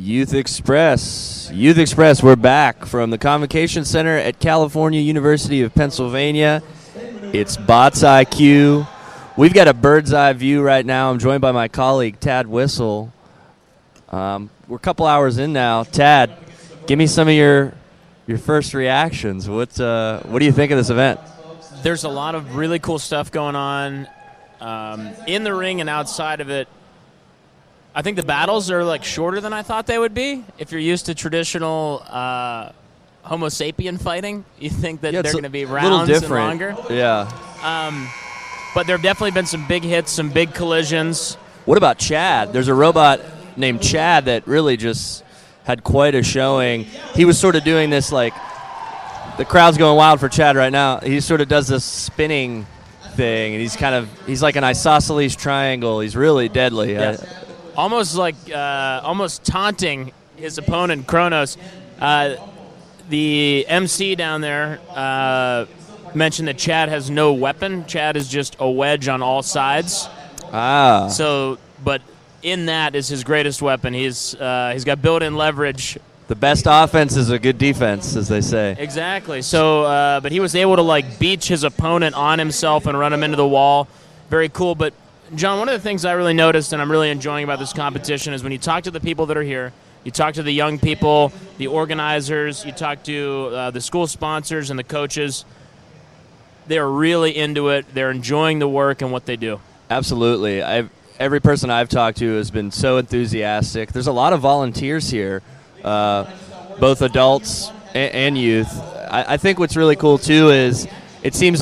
Youth Express. Youth Express, we're back from the Convocation Center at California University of Pennsylvania. It's Bots IQ. We've got a bird's eye view right now. I'm joined by my colleague, Tad Whistle. We're a couple hours in now. Tad, give me some of your first reactions. What do you think of this event? There's a lot of really cool stuff going on in the ring and outside of it. I think the battles are like shorter than I thought they would be. If you're used to traditional Homo sapien fighting, you think that they're going to be rounds and longer. Yeah. But there have definitely been some big hits, some big collisions. What about Chad? There's a robot named Chad that really just had quite a showing. He was sort of doing this, like, the crowd's going wild for Chad right now. He sort of does this spinning thing, and he's like an isosceles triangle. He's really deadly. Yeah. Almost like almost taunting his opponent, Kronos. The MC down there mentioned that Chad has no weapon. Chad is just a wedge on all sides. So, but in that is his greatest weapon. He's got built-in leverage. The best offense is a good defense, as they say. Exactly. So, but he was able to like beach his opponent on himself and run him into the wall. Very cool. But John, one of the things I really noticed and I'm really enjoying about this competition is when you talk to the people that are here, you talk to the young people, the organizers, you talk to the school sponsors and the coaches. They're really into it. They're enjoying the work and what they do. Absolutely. Every person I've talked to has been so enthusiastic. There's a lot of volunteers here, both adults and youth. I think what's really cool, too, is it seems